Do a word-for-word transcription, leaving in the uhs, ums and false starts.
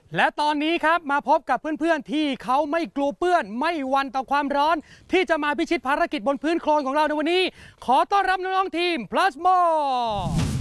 และตอนนี้ครับมาพบกับเพื่อนๆที่เขาไม่กลัวเปื้อนไม่หวั่นต่อความร้อนที่จะมาพิชิตภารกิจบนพื้นโคลนของเราในวันนี้ขอต้อนรับน้องๆทีม Plasmo